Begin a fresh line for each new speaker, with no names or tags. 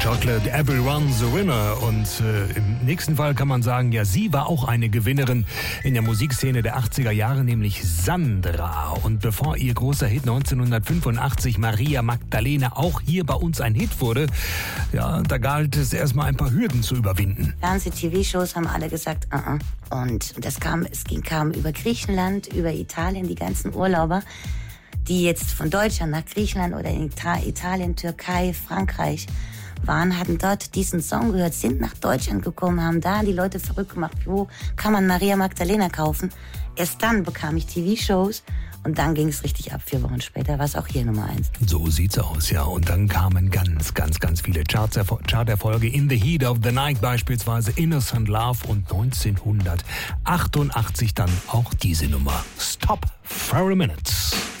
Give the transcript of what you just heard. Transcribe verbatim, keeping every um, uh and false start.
Chocolate, Everyone's a Winner. Und äh, im nächsten Fall kann man sagen, ja, sie war auch eine Gewinnerin in der Musikszene der achtziger Jahre, nämlich Sandra. Und bevor ihr großer Hit neunzehnhundertfünfundachtzig Maria Magdalena auch hier bei uns ein Hit wurde, ja, da galt es erstmal ein paar Hürden zu überwinden.
Fernseh-T V-Shows haben alle gesagt, uh-uh. Und das kam, es ging, kam über Griechenland, über Italien, die ganzen Urlauber, die jetzt von Deutschland nach Griechenland oder in Italien, Türkei, Frankreich waren, hatten dort diesen Song gehört, sind nach Deutschland gekommen, haben da die Leute verrückt gemacht, wo kann man Maria Magdalena kaufen. Erst dann bekam ich T V-Shows und dann ging es richtig ab. Vier Wochen später war es auch hier Nummer eins.
So sieht's aus, ja. Und dann kamen ganz, ganz, ganz viele Charterfolge. In the Heat of the Night beispielsweise, Innocent Love, und neunzehnhundertachtundachtzig dann auch diese Nummer, Stop for a Minute.